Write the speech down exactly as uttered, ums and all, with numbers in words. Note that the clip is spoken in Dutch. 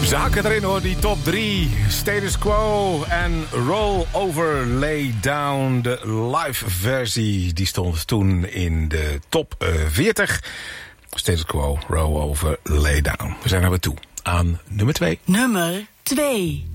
Zaken erin hoor, die top drie. Status Quo en Roll Over Lay Down. De live versie, die stond toen in de top uh, veertig. Status Quo, Roll Over Lay Down. We zijn er weer toe aan nummer twee. Nummer twee.